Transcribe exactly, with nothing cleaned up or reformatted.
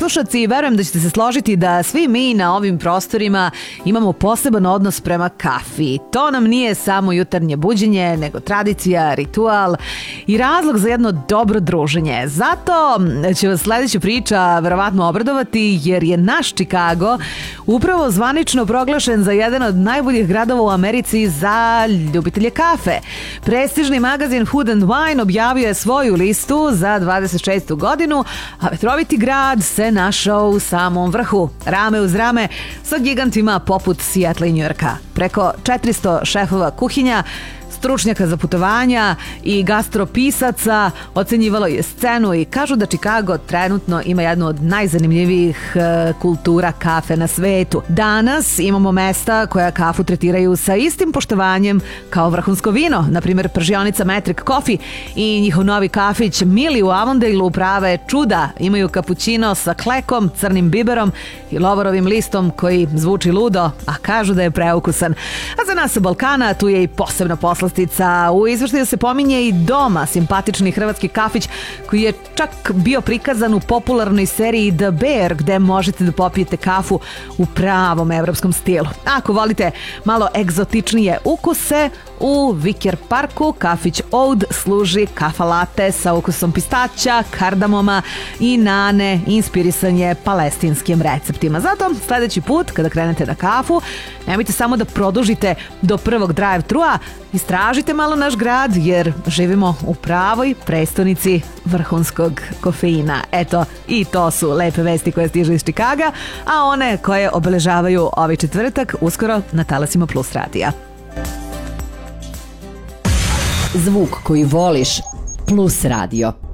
slušaoci, i verujem da ćete se složiti da svi mi na ovim prostorima imamo poseban odnos prema kafi. To nam nije samo jutarnje buđenje, nego tradicija, ritual i razlog za jedno dobro druženje. Zato će vas sledeća priča verovatno obradovati, jer je naš Chicago upravo zvanično proglašen za jedan od najboljih gradova u Americi za ljubitelje kafe. Prestižni magazin Food and Wine objavio je svoju listu za dvadeset šestu godinu, a vetroviti grad se našao u samom vrhu, rame uz rame sa gigantima poput Seattle i Njujorka. Preko četiristo šefova kuhinja, stručnjaka za putovanja i gastropisaca ocenjivalo je scenu i kažu da Chicago trenutno ima jednu od najzanimljivijih e, kultura kafe na svetu. Danas imamo mesta koja kafu tretiraju sa istim poštovanjem kao vrhunsko vino. Na primjer, pržionica Metric Coffee i njihov novi kafić Mili u Avondale prave čuda. Imaju kapućino sa klekom, crnim biberom i lovorovim listom koji zvuči ludo, a kažu da je preukusan. A za nas sa Balkana tu je i posebna posla. U izveštaju se pominje i Doma, simpatični hrvatski kafić koji je čak bio prikazan u popularnoj seriji The Bear, gde možete da popijete kafu u pravom evropskom stilu. Ako volite malo egzotičnije ukuse, u Viker Parku kafić Oud služi kafa latte sa ukusom pistaća, kardamoma i nane, inspirisan je palestinskim receptima. Zato sledeći put kada krenete na kafu, nemojte samo da produžite do prvog drive-thrua, istražite malo naš grad, jer živimo u pravoj prestonici vrhunskog kofeina. Eto, i to su lepe vesti koje stižu iz Chicaga, a one koje obeležavaju ovaj četvrtak uskoro na talasima Plus radija. Zvuk koji voliš, Plus radio.